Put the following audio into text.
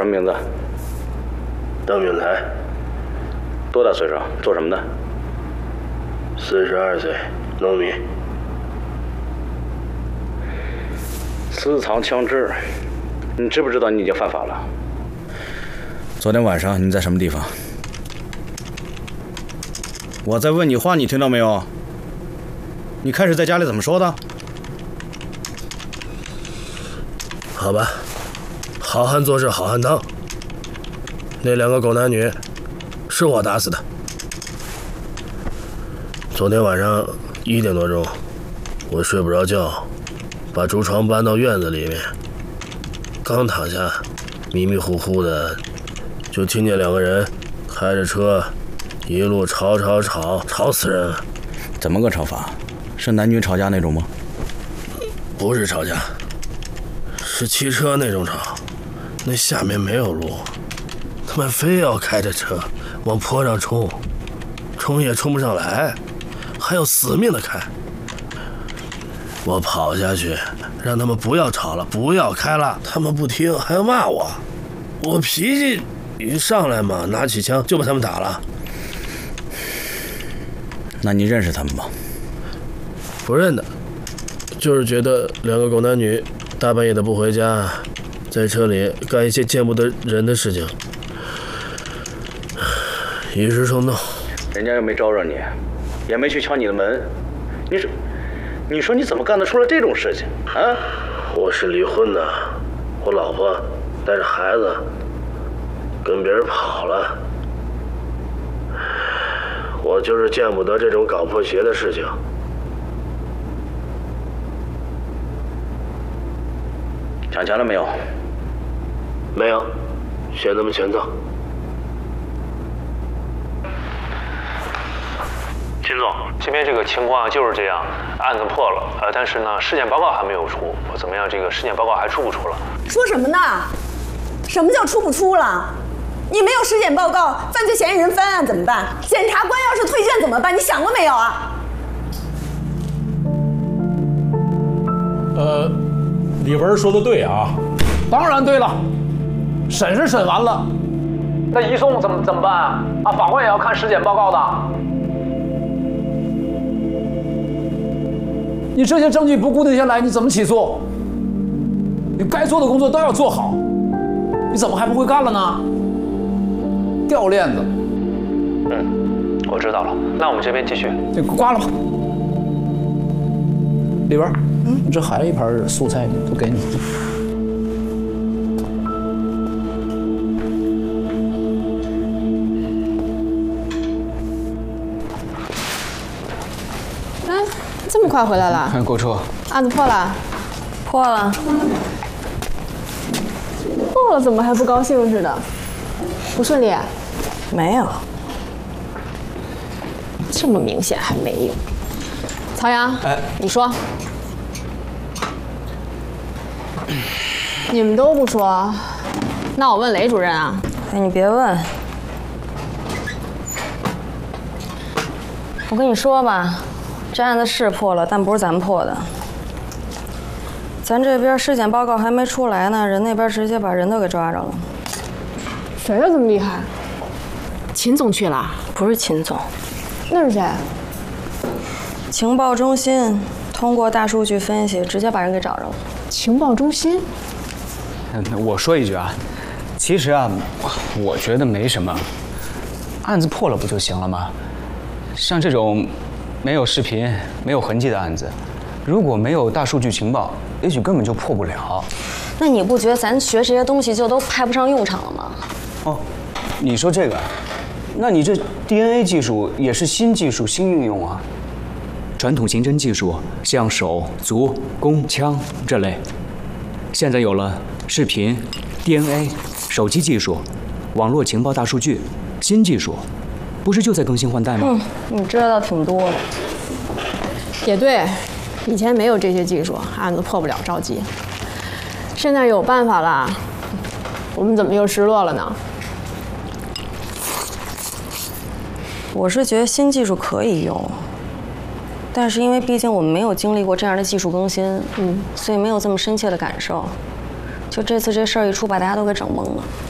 什么名字？ 邓永才。 多大岁数？做什么的 ？42岁，农民。 私藏枪支，你知不知道你已经犯法了？昨天晚上你在什么地方？我在问你话，你听到没有？你开始在家里怎么说的？ 好吧，好汉做事好汉当。那2个狗男女是我打死的。昨天晚上1点多钟，我睡不着觉，把竹床搬到院子里面，刚躺下，迷迷糊糊的，就听见2个人开着车，一路吵死人了。 怎么个吵法？是男女吵架那种吗？ 不是吵架，是汽车那种吵。那下面没有路，他们非要开着车往坡上冲，冲也冲不上来，还要死命的开。我跑下去，让他们不要吵了，不要开了，他们不听，还要骂我。我脾气一上来嘛，拿起枪就把他们打了。 那你认识他们吗？ 不认得，就是觉得2个狗男女大半夜的不回家，在车里干一些见不得人的事情，一时冲动。 人家又没招惹你，也没去敲你的门，你说你怎么干得出来这种事情啊？ 我是离婚的，我老婆带着孩子跟别人跑了，我就是见不得这种搞破鞋的事情。 抢钱了没有？ 没有，嫌他们钱脏。 秦总，这边这个情况就是这样，案子破了，但是呢，尸检报告还没有出，怎么样？这个尸检报告还出不出了？ 说什么呢？什么叫出不出了？你没有尸检报告，犯罪嫌疑人翻案怎么办？检察官要是退卷怎么办？你想过没有啊？ 李文说的对啊，当然对了。审是审完了，那移送怎么办啊？法官也要看尸检报告的。你这些证据不固定下来，你怎么起诉？你该做的工作都要做好，你怎么还不会干了呢？掉链子。 我知道了。那我们这边继续。 这挂了吧。李文，这还有一盘素菜呢，都给你。 哎，这么快回来了？ 购车。 案子破了？ 破了。 破了怎么还不高兴似的？不顺利？ 没有。 这么明显还没有。曹阳，你说。你们都不说，那我问雷主任啊。 哎，你别问。我跟你说吧，这案子是破了，但不是咱们破的。咱这边尸检报告还没出来呢，人那边直接把人都给抓着了。 谁呀这么厉害？秦总去了？ 不是秦总。 那是谁？ 情报中心通过大数据分析，直接把人给找着了。 情报中心？ 我说一句啊，其实啊，我觉得没什么，案子破了不就行了吗？像这种没有视频、没有痕迹的案子，如果没有大数据情报，也许根本就破不了。 那你不觉得咱学这些东西就都派不上用场了吗？ 哦，你说这个，那你这 DNA 技术也是新技术、新应用啊。传统刑侦技术像手、足、弓、枪这类，现在有了视频、DNA、手机技术、网络情报大数据，新技术，不是就在更新换代吗？ 你知道挺多的。 也对，以前没有这些技术，案子破不了着急。现在有办法了，我们怎么又失落了呢？ 我是觉得新技术可以用，但是因为毕竟我们没有经历过这样的技术更新，所以没有这么深切的感受。就这次这事儿一出，把大家都给整懵了。